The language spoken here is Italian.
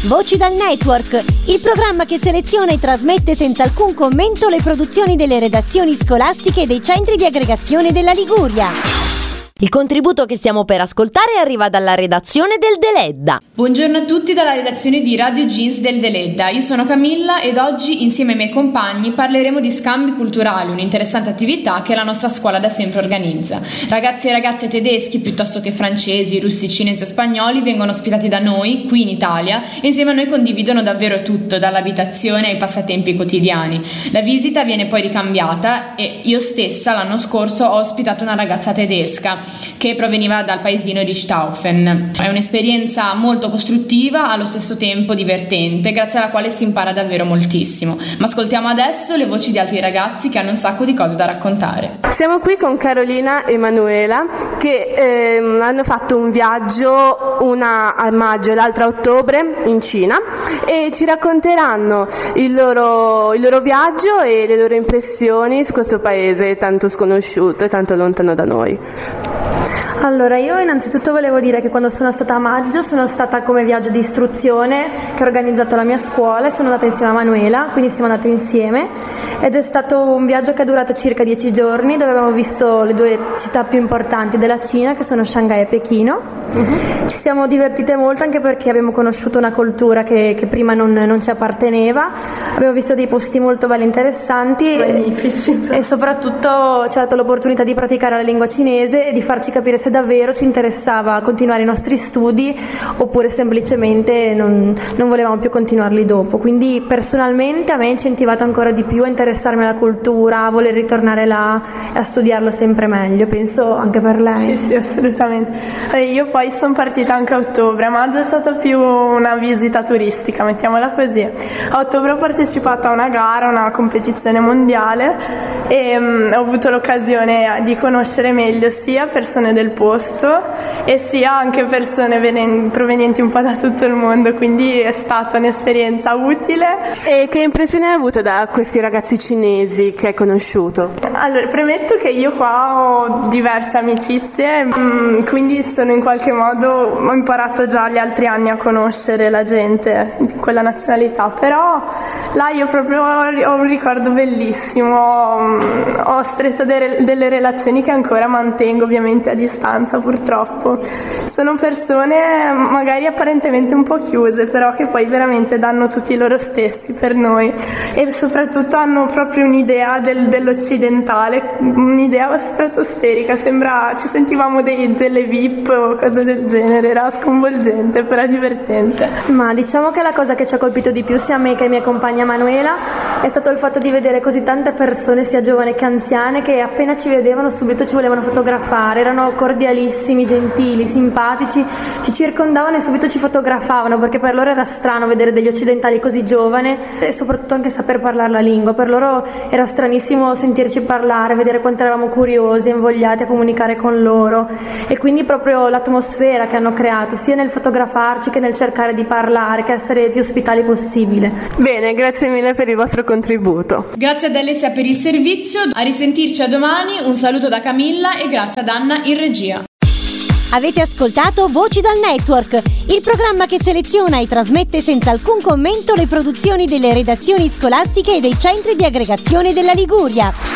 Voci dal Network, il programma che seleziona e trasmette senza alcun commento le produzioni delle redazioni scolastiche e dei centri di aggregazione della Liguria. Il contributo che stiamo per ascoltare arriva dalla redazione del Deledda. Buongiorno a tutti dalla redazione di Radio Jeans del Deledda. Io sono Camilla ed oggi insieme ai miei compagni parleremo di scambi culturali, un'interessante attività che la nostra scuola da sempre organizza. Ragazzi e ragazze tedeschi piuttosto che francesi, russi, cinesi o spagnoli vengono ospitati da noi, qui in Italia, e insieme a noi condividono davvero tutto, dall'abitazione ai passatempi quotidiani. La visita viene poi ricambiata e io stessa l'anno scorso ho ospitato una ragazza tedesca che proveniva dal paesino Richthofen. È un'esperienza molto costruttiva, allo stesso tempo divertente, grazie alla quale si impara davvero moltissimo. Ma ascoltiamo adesso le voci di altri ragazzi che hanno un sacco di cose da raccontare. Siamo qui con Carolina e Manuela che hanno fatto un viaggio, una a maggio e l'altra a ottobre in Cina, e ci racconteranno il loro viaggio e le loro impressioni su questo paese tanto sconosciuto e tanto lontano da noi. Allora, io innanzitutto volevo dire che quando sono stata a maggio sono stata come viaggio di istruzione che ha organizzato la mia scuola e sono andata insieme a Manuela, quindi siamo andate insieme ed è stato un viaggio che è durato circa 10 giorni dove abbiamo visto le due città più importanti della Cina, che sono Shanghai e Pechino. Ci siamo divertite molto anche perché abbiamo conosciuto una cultura che prima non ci apparteneva, abbiamo visto dei posti molto belli, interessanti e soprattutto ci ha dato l'opportunità di praticare la lingua cinese e di farci capire se davvero ci interessava continuare i nostri studi oppure semplicemente non volevamo più continuarli dopo. Quindi personalmente a me ha incentivato ancora di più a interessarmi alla cultura, a voler ritornare là e a studiarlo sempre meglio. Penso anche per lei. Sì, assolutamente. Io poi sono partita anche a ottobre. A maggio è stata più una visita turistica, mettiamola così. A ottobre ho partecipato a una gara, una competizione mondiale e ho avuto l'occasione di conoscere meglio sia persone del posto e sia anche persone provenienti un po' da tutto il mondo, quindi è stata un'esperienza utile. E che impressione hai avuto da questi ragazzi cinesi che hai conosciuto? Allora, premetto che io qua ho diverse amicizie, quindi in qualche modo ho imparato già gli altri anni a conoscere la gente di quella nazionalità, però là io proprio ho un ricordo bellissimo, ho stretto delle relazioni che ancora mantengo ovviamente a distanza purtroppo. Sono persone magari apparentemente un po' chiuse, però che poi veramente danno tutti loro stessi per noi e soprattutto hanno proprio un'idea dell'occidentale, un'idea stratosferica, ci sentivamo delle VIP o cose del genere, era sconvolgente però divertente. Ma diciamo che la cosa che ci ha colpito di più sia a me che a mia compagna Manuela è stato il fatto di vedere così tante persone sia giovani che anziane che appena ci vedevano subito ci volevano fotografare, erano cordialissimi, gentili, simpatici, ci circondavano e subito ci fotografavano perché per loro era strano vedere degli occidentali così giovani e soprattutto anche saper parlare la lingua. Per loro era stranissimo sentirci parlare, vedere quanto eravamo curiosi e invogliati a comunicare con loro, e quindi proprio l'atmosfera che hanno creato sia nel fotografarci che nel cercare di parlare, che essere più ospitali possibile. Bene, grazie mille per il vostro contributo. Grazie ad Alessia per il servizio, a risentirci a domani, un saluto da Camilla e grazie ad Anna in regia. Avete ascoltato Voci dal Network, il programma che seleziona e trasmette senza alcun commento le produzioni delle redazioni scolastiche e dei centri di aggregazione della Liguria.